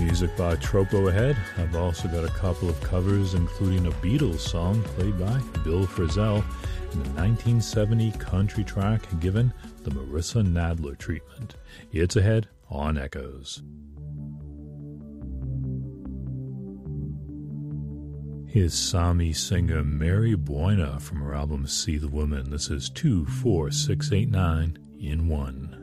Music by Tropo ahead. I've also got a couple of covers, including a Beatles song played by Bill Frisell in the 1970 country track given the Marissa Nadler treatment. It's ahead on Echoes. Here's Sami singer Mary Buena from her album See the Woman. This is 2, 4, 6, 8, 9 in 1.